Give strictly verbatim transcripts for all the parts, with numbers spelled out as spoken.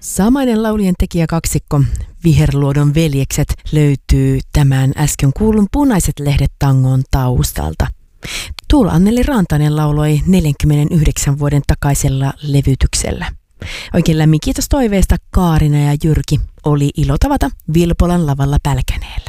Samainen laulujen tekijäkaksikko Viherluodon veljekset löytyy tämän äsken kuulun Punaiset lehdet tangon taustalta. Tuula Anneli Rantanen lauloi neljänkymmenenyhdeksän vuoden takaisella levytyksellä. Oikein lämmin kiitos toiveesta Kaarina ja Jyrki. Oli ilo tavata Vilpolan lavalla Pälkäneellä.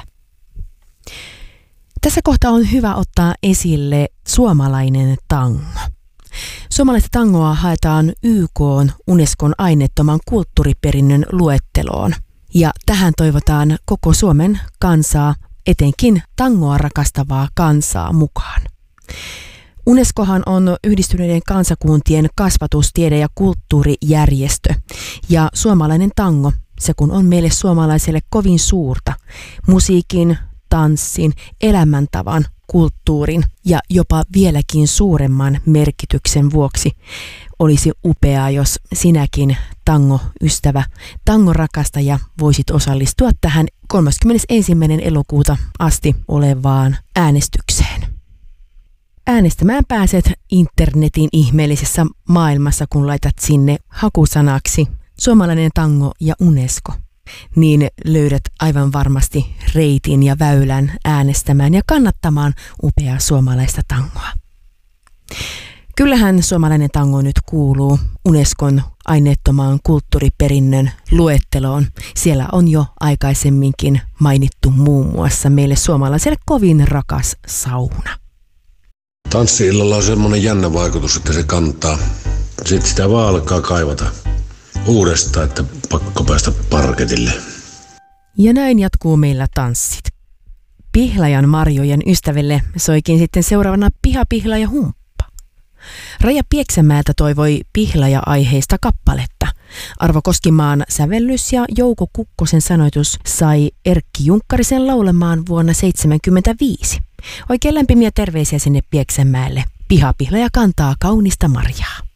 Tässä kohtaa on hyvä ottaa esille suomalainen tango. Suomalaista tangoa haetaan Y K:n Unescon aineettoman kulttuuriperinnön luetteloon. Ja tähän toivotaan koko Suomen kansaa, etenkin tangoa rakastavaa kansaa mukaan. Unescohan on Yhdistyneiden kansakuntien kasvatus-, tiede- ja kulttuurijärjestö. Ja suomalainen tango, se kun on meille suomalaiselle kovin suurta, musiikin, tanssin, elämäntavan, kulttuurin ja jopa vieläkin suuremman merkityksen vuoksi olisi upeaa, jos sinäkin tango-ystävä, tango-rakastaja voisit osallistua tähän kolmaskymmenesensimmäinen elokuuta asti olevaan äänestykseen. Äänestämään pääset internetin ihmeellisessä maailmassa, kun laitat sinne hakusanaksi suomalainen tango ja Unesco. Niin löydät aivan varmasti reitin ja väylän äänestämään ja kannattamaan upeaa suomalaista tangoa. Kyllähän suomalainen tango nyt kuuluu Unescon aineettomaan kulttuuriperinnön luetteloon. Siellä on jo aikaisemminkin mainittu muun muassa meille suomalaiselle kovin rakas sauna. Tanssi-illalla on semmoinen jännä vaikutus, että se kantaa. Sitten sitä vaan alkaa kaivata uudestaan, että pakko päästä parketille. Ja näin jatkuu meillä tanssit. Pihlajan marjojen ystäville soikin sitten seuraavana Piha-Pihla ja humppa. Raija Pieksämäeltä toivoi pihlaja-aiheista kappaletta. Arvo Koskimaan sävellys ja Jouko Kukkosen sanoitus sai Erkki Junkkarisen laulamaan vuonna seitsemänkymmentäviisi. Oikein lämpimiä terveisiä sinne Pieksämäelle. Piha-Pihla ja kantaa kaunista marjaa.